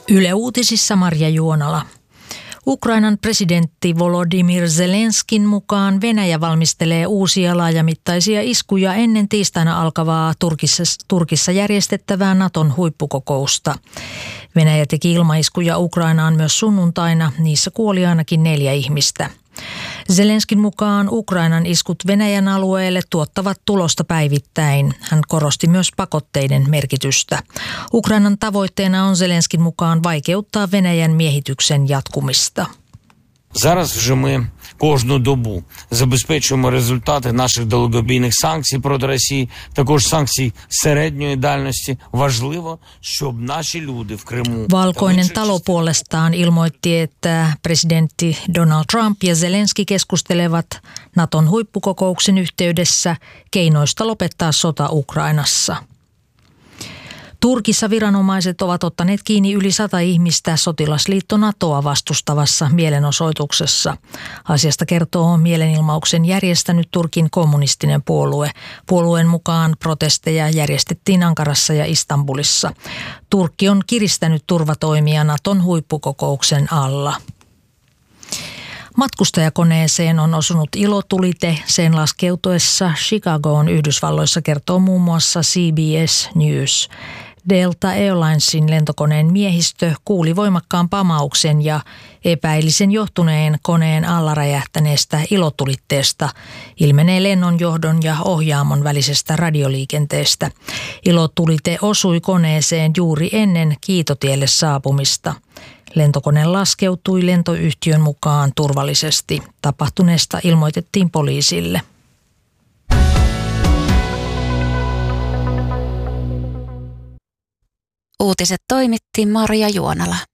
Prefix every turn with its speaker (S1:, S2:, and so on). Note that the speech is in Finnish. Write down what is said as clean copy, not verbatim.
S1: Yle Uutisissa Marja Juonala. Ukrainan presidentti Volodymyr Zelenskin mukaan Venäjä valmistelee uusia laajamittaisia iskuja ennen tiistaina alkavaa Turkissa järjestettävää Naton huippukokousta. Venäjä teki ilmaiskuja Ukrainaan myös sunnuntaina, niissä kuoli ainakin 4 ihmistä. Zelenskin mukaan Ukrainan iskut Venäjän alueelle tuottavat tulosta päivittäin. Hän korosti myös pakotteiden merkitystä. Ukrainan tavoitteena on Zelenskin mukaan vaikeuttaa Venäjän miehityksen jatkumista.
S2: Зараз вже ми кожну добу забезпечуємо результати наших далекобійних санкцій проти Росії, також санкцій середньої дальності. Важливо, щоб наші люди в Криму...
S1: Valkoinen talo puolestaan ilmoitti, että presidentti Donald Trump ja Zelenski keskustelevat Naton huippukokouksen yhteydessä keinoista lopettaa sota Ukrainassa. Turkissa viranomaiset ovat ottaneet kiinni yli 100 ihmistä sotilasliitto NATOa vastustavassa mielenosoituksessa. Asiasta kertoo mielenilmauksen järjestänyt Turkin kommunistinen puolue. Puolueen mukaan protesteja järjestettiin Ankarassa ja Istanbulissa. Turkki on kiristänyt turvatoimia Naton huippukokouksen alla. Matkustajakoneeseen on osunut ilotulite sen laskeutuessa Chicagoon Yhdysvalloissa, kertoo muun muassa CBS News. Delta Airlinesin lentokoneen miehistö kuuli voimakkaan pamauksen ja epäili sen johtuneen koneen alla räjähtäneestä ilotulitteesta. Ilmenee lennonjohdon ja ohjaamon välisestä radioliikenteestä. Ilotulite osui koneeseen juuri ennen Kiitotielle saapumista. Lentokone laskeutui lentoyhtiön mukaan turvallisesti. Tapahtuneesta ilmoitettiin poliisille.
S3: Uutiset toimitti Marja Juonala.